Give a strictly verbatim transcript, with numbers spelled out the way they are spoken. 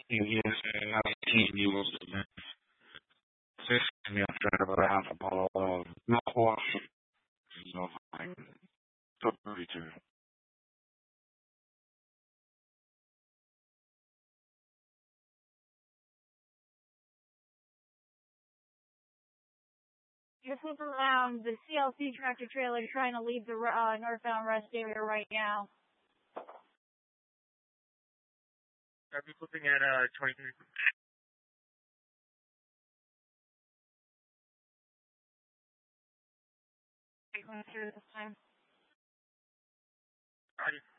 You using nineteen mules and six me after about half a bottle of mouthwash. So fine. So thirty-two. Just look around the C L C tractor trailer trying to leave the uh, northbound rest area right now. Are we looking at uh twenty-three? Going through this time. Are you